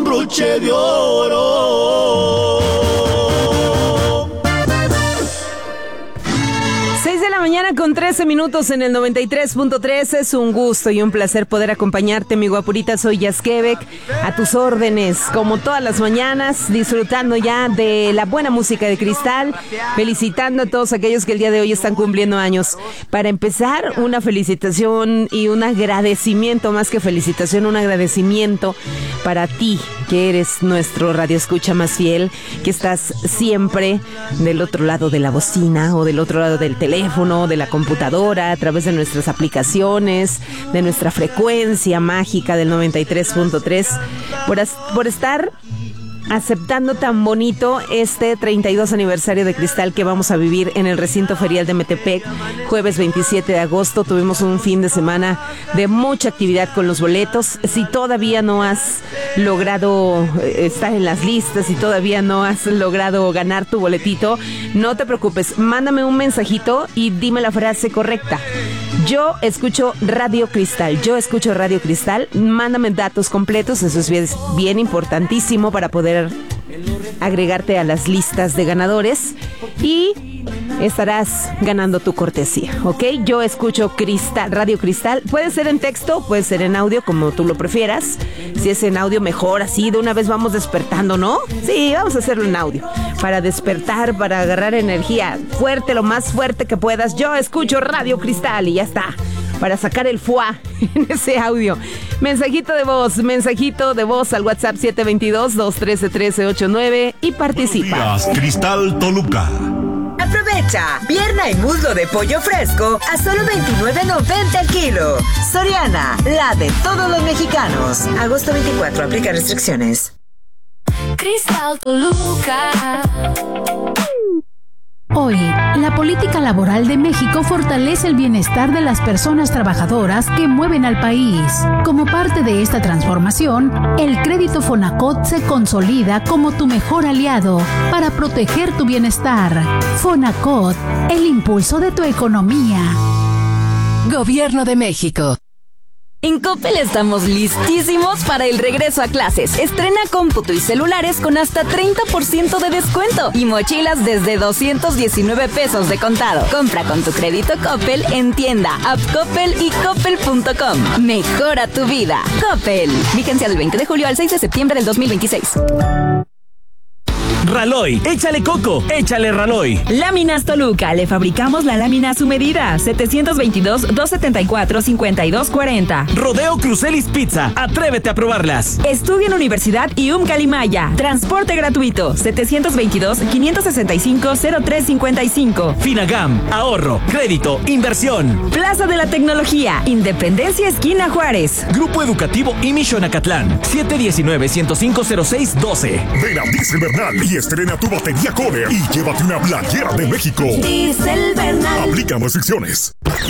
broche de oro. 6:13 a.m. en el 93.3. Es un gusto y un placer poder acompañarte, mi guapurita. Soy Jazz Quebec, a tus órdenes, como todas las mañanas, disfrutando ya de la buena música de Cristal, felicitando a todos aquellos que el día de hoy están cumpliendo años. Para empezar, una felicitación y un agradecimiento, más que felicitación, un agradecimiento para ti, que eres nuestro radioescucha más fiel, que estás siempre del otro lado de la bocina o del otro lado del teléfono, de la computadora, a través de nuestras aplicaciones, de nuestra frecuencia mágica del 93.3, por estar aceptando tan bonito este 32 aniversario de Cristal que vamos a vivir en el recinto ferial de Metepec, jueves 27 de agosto. Tuvimos un fin de semana de mucha actividad con los boletos. Si todavía no has logrado estar en las listas, si todavía no has logrado ganar tu boletito, no te preocupes, mándame un mensajito y dime la frase correcta. Yo escucho Radio Cristal, mándame datos completos, eso es bien importantísimo para poder agregarte a las listas de ganadores y estarás ganando tu cortesía, ¿ok? Yo escucho Radio Cristal, puede ser en texto, puede ser en audio, como tú lo prefieras. Si es en audio, mejor, así de una vez vamos despertando, ¿no? Sí, vamos a hacerlo en audio, para despertar, para agarrar energía fuerte, lo más fuerte que puedas. Yo escucho Radio Cristal y ya está, para sacar el fuá en ese audio. Mensajito de voz al WhatsApp 722-213-1389 y participa. Cristal Toluca. Aprovecha, pierna y muslo de pollo fresco a solo $29.90 el kilo. Soriana, la de todos los mexicanos. Agosto 24, aplica restricciones. Cristal Toluca. Hoy, la política laboral de México fortalece el bienestar de las personas trabajadoras que mueven al país. Como parte de esta transformación, el crédito Fonacot se consolida como tu mejor aliado para proteger tu bienestar. Fonacot, el impulso de tu economía. Gobierno de México. En Coppel estamos listísimos para el regreso a clases. Estrena cómputo y celulares con hasta 30% de descuento y mochilas desde 219 pesos de contado. Compra con tu crédito Coppel en tienda, app Coppel y coppel.com. Mejora tu vida. Coppel. Vigencia del 20 de julio al 6 de septiembre del 2026. Raloy, échale coco, échale Raloy. Láminas Toluca, le fabricamos la lámina a su medida. 722-274-5240. Rodeo Crucelis Pizza, atrévete a probarlas. Estudia en Universidad IUM Calimaya. Transporte gratuito. 722-565-0355. Finagam, ahorro, crédito, inversión. Plaza de la Tecnología, Independencia Esquina Juárez. Grupo Educativo IMI Xonacatlán, 719-105-0612. Ven a Diesel Bernal y estrena tu batería Kohler y llévate una playera de México. Diesel Bernal. Aplican restricciones.